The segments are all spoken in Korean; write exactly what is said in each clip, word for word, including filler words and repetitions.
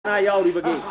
나 야우리버기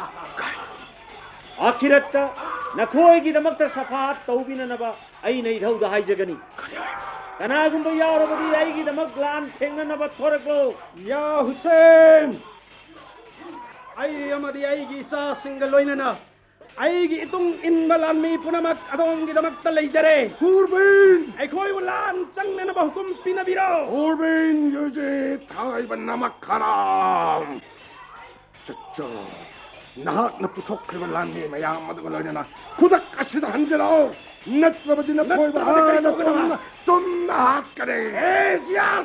아키랬다 나코이기다막다 사파 떠우비나나바 아이나 이더우다 하이저가니 그나군바 야우리버기 아이기다막 란 팽나나바 토락로 야 후센 아이 아마디 아이기 사 싱글로이나나 아이기 이tung 인발란미 punamak adong기다막 달레이자레 후르빈 아이코이 란 짱나나바 후kum 피나비로 후르빈 여제 타이반 나막하람 저저 나학 나부터 그러면 란니 마양 마드걸려나 구닥 가시다 한절로 넷러버지나 코이바 하나 좀 좀 나학가래 에지야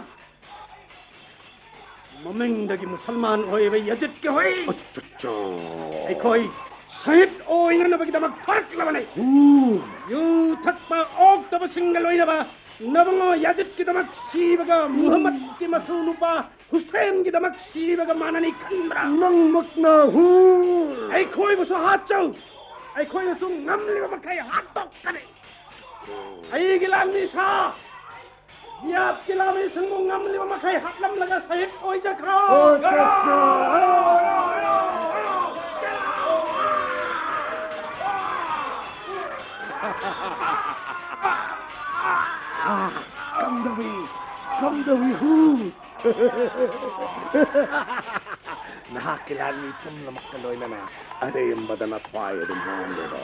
모맹다기 무슬만 호이베 여jet게 호이 어쩌쩌 아이코이 사입 오이나나 바기다막 토락라바네 후 유탁바 옥다바 싱글로이나바 나방어 야jet기다막 시바가 무함마드 기마수누바 후센 기다막 시바가 마나니 칸브라 낭막나 후 아이 코이 무서 핫죠 아이 코이 무서 ngam리가 막하이 핫떡가네 아이 길람미사 지압 길람이 성공 ngam리가 막하이 핫람라가 사입 오이자 크로 감다위 감다위 후 나하키란니 tumla makaloinana adayam badana twaya dum handero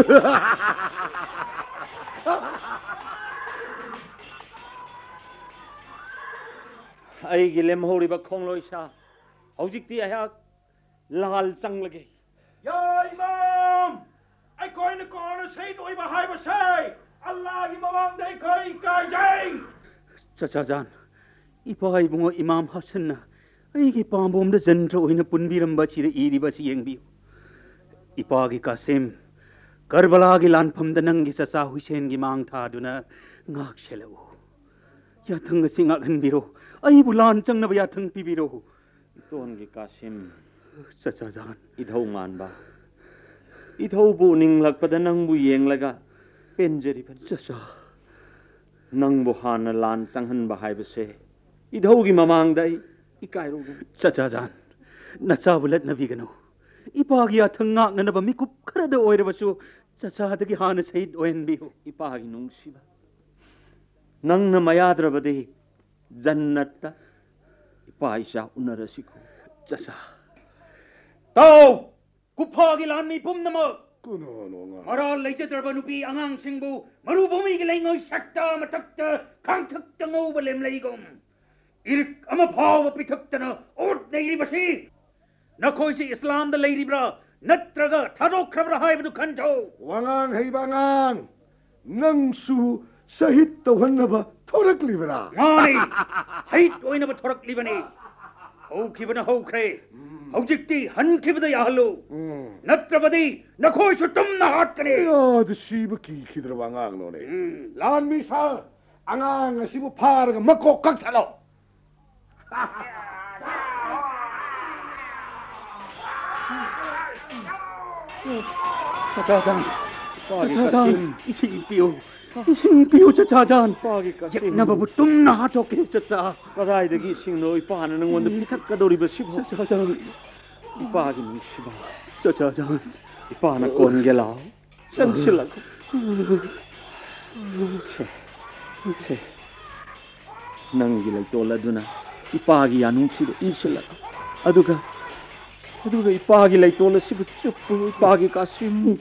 아이기 렘호리바 콩로이샤 hꯧ직디 아약 랄 짱라게 야 이맘 아이 코이는 코는 세이 오이바 하이바 세이 알라히 마왕데 코이 까이제이 자자잔 이바이 붕어 이맘 하셨나 이게 밤봄다 전트로 오이나 분비름바치르 이리바시 앵비우 이바기 가셈 가르발라기 란팜다 능기 사사 후센기 망타두나 ngakselau 야탕가 싱악한비로 아이부 란짱나바 야탕 비비로 이톤기 가심 자자잔 이더우만바 이더우부 닝락바다 낭부 예englaga 벤제리반 자자 낭부 하나 란 짱한바 하이버세 이더우기 마망다이 이까이로구 자자잔 나차블렛 나비가노 이바기 야탕 ngak나나바 미굽 크라다 오이르바수 자자하다기 하나 세잇 오엔비호 이빠하기 농시바 낭나 마야드라바데 잔나타 이빠이샤 우나라시코 자자 tao kupagi lan mi pum namo kuno maral leje darba nupi angang singbu maru bumi gi lengoi sakta matakta kang thakta ngau balem leigom irik ama phaw pitakta na ot neiri basi na khoi si islam da leiri bra natraga tharo khrabra hai bu khanjo 왕안 헤이방안 낭수 사힛 또한나바 토락리브라 ngani thait oina ba thorak libani ho kibana ho khre hojikti han kibda yahlo natrabadi na khoi su tum na hat kare 야 드시브 기키들 왕안 노네 란미사 앙앙 시부 파르가 먹고 각탈로 자자잔 자자잔 이승비오 이승비오 자자잔 나바부 뚱나 하토케 자자 까다이드기 싱노 이빠하는 원도 피탁가도리바 시보 자자잔 이빠하기 농시바 자자잔 이빠하나 꼰게라 쌍실라고 세 낭기 라이톨라두나 이빠하기 야농시도 인실라고 아두가 아두가 이빠하기 라이톨라 시부 쭈뿌 이빠하기 가심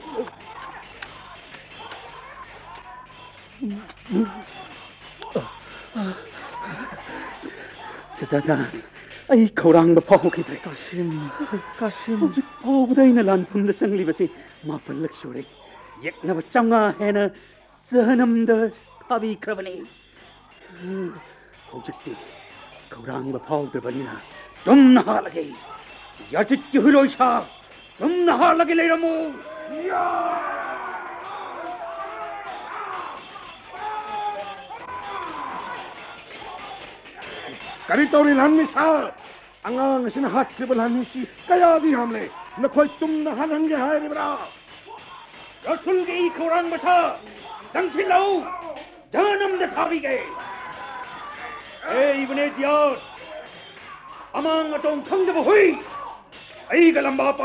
자자잔 아이 거랑 버퍼게 돼 가심 가심 혹시 버보다이나 란품다 생리버시 마플럭 쇼레 옛나버 짱아 해나 서남더 타비 크라바니 혹시 거랑 버퍼들 버리나 좀 나하라게 야짓기 흐로이샤 좀 나하라게 레라모 가리토리 란미사 앙앙 시나 핫트블 한미시 까야디 함레 너코이 뚱나 하는 게 하이리브라 रसुल कुरान बसा जंगसिल lau janam de thabi ge ए इबने जियार amang atong khang de hui ꯑꯩꯒ ꯂꯝꯕꯥ